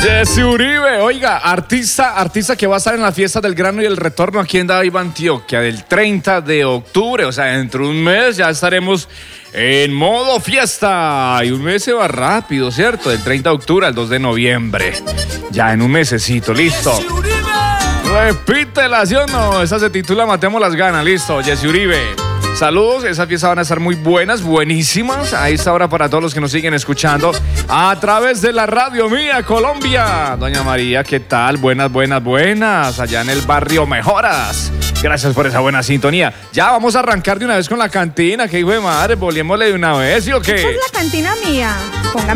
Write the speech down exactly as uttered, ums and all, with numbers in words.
Jessy Uribe, oiga, artista, artista que va a estar en la fiesta del grano y el retorno aquí en Daviva, Antioquia, del treinta de octubre, o sea, dentro de un mes ya estaremos en modo fiesta. Y un mes se va rápido, ¿cierto? Del treinta de octubre al dos de noviembre. Ya en un mesecito, listo. Repítela, ¿sí o no? Esa se titula Matemos las ganas, listo, Jessy Uribe. Saludos, esas fiestas van a estar muy buenas, buenísimas. A esta hora para todos los que nos siguen escuchando a través de la radio mía, Colombia. Doña María, ¿qué tal? Buenas, buenas, buenas. Allá en el barrio Mejoras. Gracias por esa buena sintonía. Ya vamos a arrancar de una vez con la cantina. Que hijo de madre, volvémosle de una vez, ¿sí o qué? Esa es la cantina mía. Póngame